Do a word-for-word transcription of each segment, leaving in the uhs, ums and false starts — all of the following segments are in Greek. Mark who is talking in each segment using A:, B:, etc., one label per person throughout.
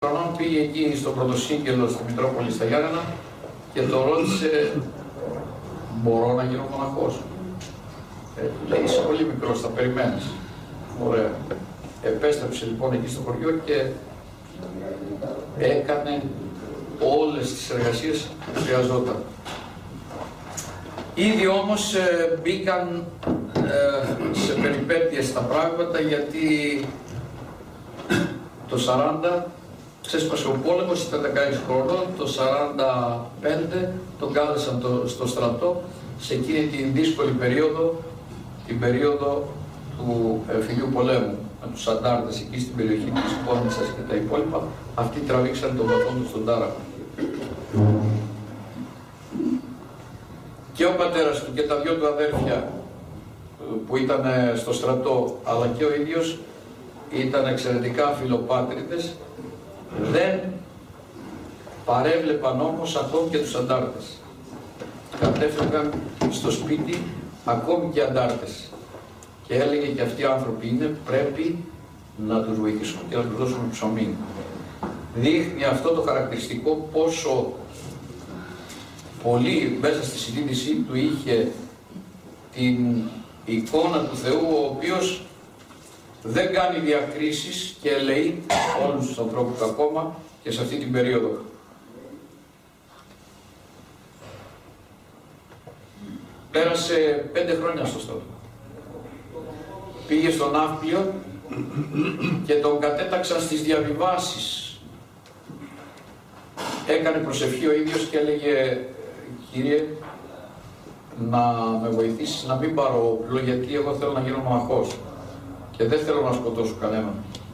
A: χρονών πήγε εκεί στο Πρωτοσύγγελο στη Μητρόπολη στα Γιάννενα και το ρώτησε, μπορώ να γίνω μοναχός? Ε, λέει, είσαι πολύ μικρός, θα περιμένεις. Ωραία. Επέστρεψε λοιπόν εκεί στο χωριό και έκανε όλες τις εργασίες που χρειαζόταν. Ήδη όμως ε, μπήκαν ε, σε περιπέτειες τα πράγματα, γιατί το σαράντα ξέσπασε ο πόλεμος, ήταν δεκαέξι χρονών, το σαράντα πέντε τον κάλεσαν το, στο στρατό σε εκείνη την δύσκολη περίοδο, την περίοδο του εμφυλίου πολέμου, με τους αντάρτες εκεί στην περιοχή της Πόννησας και τα υπόλοιπα. Αυτοί τραβήξαν τον βαθμό του στον τάραχο. Και ο πατέρας του και τα δυο του αδέρφια που ήταν στο στρατό, αλλά και ο ίδιος ήταν εξαιρετικά φιλοπάτριδες, δεν παρέβλεπαν όμως ακόμη και τους αντάρτες. Κατέφευγαν στο σπίτι ακόμη και αντάρτες. Και έλεγε και αυτοί οι άνθρωποι είναι, πρέπει να τους βοηθήσουμε και να τους δώσουμε ψωμί. Δείχνει αυτό το χαρακτηριστικό πόσο πολύ μέσα στη συνείδησή του είχε την εικόνα του Θεού, ο οποίος δεν κάνει διακρίσεις και ελεεί όλους τους ανθρώπους ακόμα και σε αυτή την περίοδο. Πέρασε πέντε χρόνια στο στρατό. Πήγε στον Ναύπλιο και τον κατέταξαν στις διαβιβάσεις. Έκανε προσευχή ο ίδιος και έλεγε, Κύριε, να με βοηθήσεις να μην πάρω όπλο, γιατί εγώ θέλω να γίνω μοναχός και δεν θέλω να σκοτώσω κανέναν.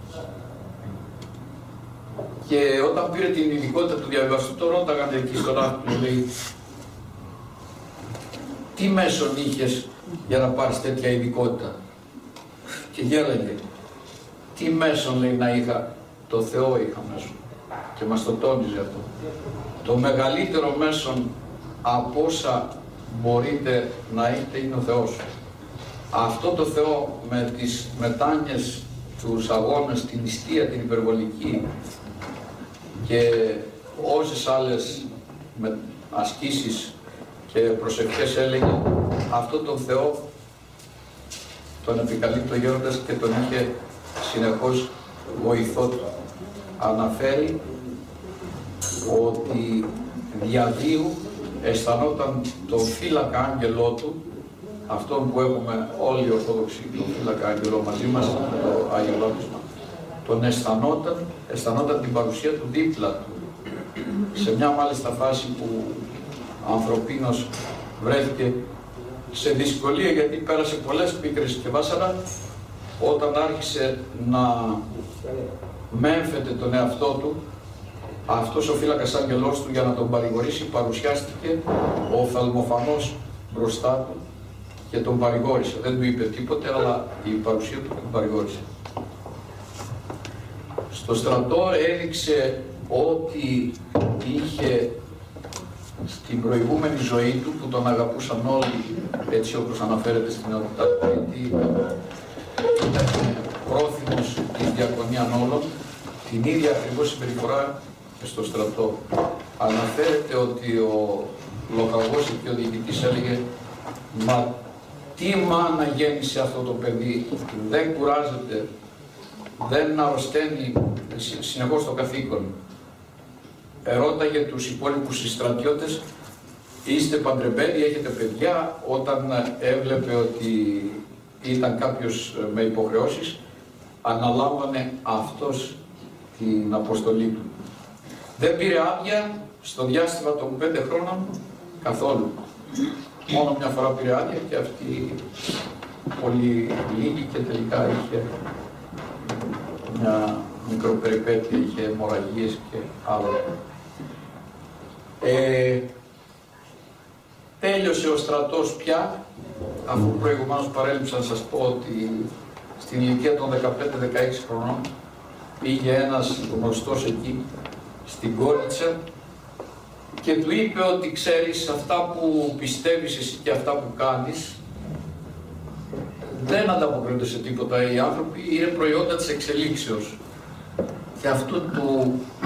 A: Και όταν πήρε την ειδικότητα του διαβιβαστού, το ρώταγαν εκεί στον Ναύπλιο, λέει, τι μέσον είχες για να πάρεις τέτοια ειδικότητα? Και γέλαγε. Τι μέσον, λέει, να είχα? Το Θεό είχα μέσον. Και μας το τόνιζε αυτό. Το μεγαλύτερο μέσον από όσα μπορείτε να έχετε είναι ο Θεός. Αυτό το Θεό με τις μετάνοιες, τους αγώνες, την νηστεία, την υπερβολική και όσες άλλες με ασκήσεις και προσευχές έλεγε, αυτό τον Θεό τον επικαλύπτει ο Γέροντας και τον είχε συνεχώς βοηθό του. Αναφέρει ότι διαδίου αισθανόταν τον φύλακα άγγελό του, αυτόν που έχουμε όλοι οι Ορθόδοξοι, τον φύλακα άγγελό μαζί μας, το Άγιο Βάπτισμα, τον αισθανόταν, αισθανόταν την παρουσία του δίπλα του. Σε μια μάλιστα φάση που ανθρωπίνος βρέθηκε σε δυσκολία, γιατί πέρασε πολλές πίκρες και βάσανα, όταν άρχισε να μέμφεται τον εαυτό του, αυτός ο φύλακας άγγελός του για να τον παρηγορήσει παρουσιάστηκε ο οφθαλμοφανός μπροστά του και τον παρηγόρησε. Δεν του είπε τίποτε, αλλά η παρουσία του τον παρηγόρησε. Στο στρατό έδειξε ότι είχε στην προηγούμενη ζωή του, που τον αγαπούσαν όλοι, έτσι όπως αναφέρεται στην εορτά του, γιατί ήταν πρόθυμος της διακονίαν όλων, την ίδια ακριβώς συμπεριφορά στο στρατό. Αναφέρεται ότι ο λοχαγός και ο διοικητής έλεγε, μα τι μάνα γέννησε αυτό το παιδί, δεν κουράζεται, δεν αρρωσταίνει, συνεχώς το καθήκον. Ερώταγε τους υπόλοιπους στρατιώτες, είστε παντρεμένοι, έχετε παιδιά? Όταν έβλεπε ότι ήταν κάποιος με υποχρεώσεις, αναλάμβανε αυτός την αποστολή του. Δεν πήρε άδεια στο διάστημα των πέντε χρόνων καθόλου. Μόνο μια φορά πήρε άδεια και αυτή πολύ λίγη και τελικά είχε μια μικροπεριπέτεια, είχε αιμορραγίες και άλλο. Ε, τέλειωσε ο στρατός πια, αφού προηγουμένως παρέλειψα να σας πω ότι στην ηλικία των δεκαπέντε δεκαέξι χρονών πήγε ένας γνωστός εκεί στην Κόριτσα και του είπε ότι ξέρεις, αυτά που πιστεύεις εσύ και αυτά που κάνεις δεν ανταποκρίνονται σε τίποτα. Οι άνθρωποι είναι προϊόντα της εξελίξεως. Και αυτό του